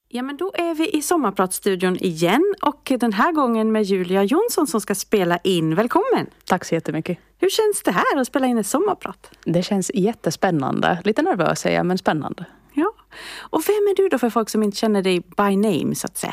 Ja, men då är vi i Sommarpratstudion igen och den här gången med Julia Jonsson som ska spela in. Välkommen! Tack så jättemycket. Hur känns det här att spela in ett sommarprat? Det känns jättespännande. Lite nervös säger jag, men spännande. Ja. Och vem är du då för folk som inte känner dig by name så att säga?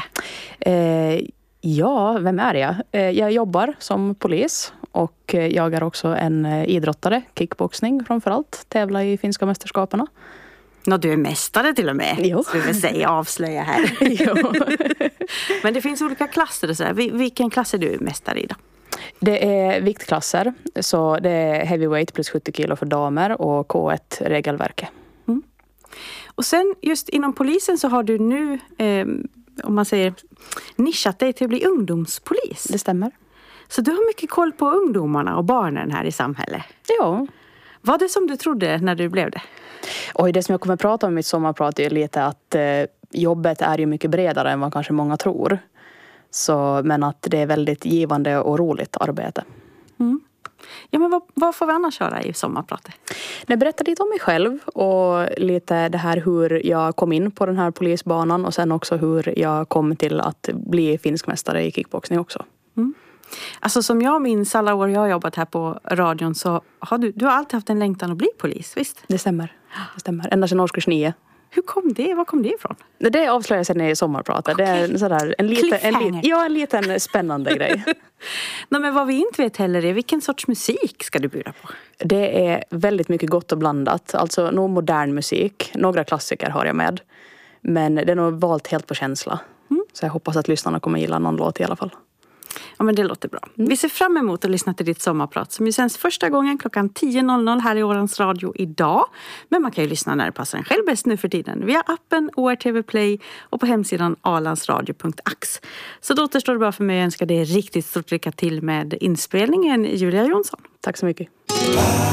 Ja, vem är jag? Jag jobbar som polis och jag är också en idrottare, kickboxning framförallt, tävlar i finska mästerskaperna. Nå, du är mästare till och med. Jo. Ska vi säga, avslöja här. Jo. Men det finns olika klasser och så här. Vilken klass är du mästare i då? Det är viktklasser, så det är heavyweight plus 70 kilo för damer och K1-regelverket. Mm. Och sen just inom polisen så har du nu, om man säger, nischat dig till att bli ungdomspolis. Det stämmer. Så du har mycket koll på ungdomarna och barnen här i samhället. Ja. Var det som du trodde när du blev det? Och det som jag kommer att prata om i mitt sommarprat är lite att jobbet är ju mycket bredare än vad kanske många tror. Men att det är väldigt givande och roligt arbete. Mm. Ja, men vad får vi annars höra i sommarpratet? Jag berättar lite om mig själv och lite det här hur jag kom in på den här polisbanan och sen också hur jag kom till att bli finskmästare i kickboxning också. Mm. Alltså som jag minns alla år jag har jobbat här på radion så har du har alltid haft en längtan att bli polis, visst? Det stämmer. Ända sedan årskurs 9. Hur kom det? Var kom det ifrån? Det avslöjar sig i sommarpratet. Okay. Det är sådär, en liten spännande grej. Nej, men vad vi inte vet heller är vilken sorts musik ska du bjuda på? Det är väldigt mycket gott och blandat. Alltså nog modern musik. Några klassiker har jag med. Men det är nog valt helt på känsla. Mm. Så jag hoppas att lyssnarna kommer gilla någon låt i alla fall. Ja, men det låter bra. Mm. Vi ser fram emot att lyssna till ditt sommarprat som ju sänds första gången klockan 10.00 här i Årans Radio idag. Men man kan ju lyssna när det passar en själv bäst nu för tiden via appen ORTV Play och på hemsidan alandsradio.ax. Så då återstår det bara för mig att önska dig riktigt stort lycka till med inspelningen, Julia Jonsson. Tack så mycket.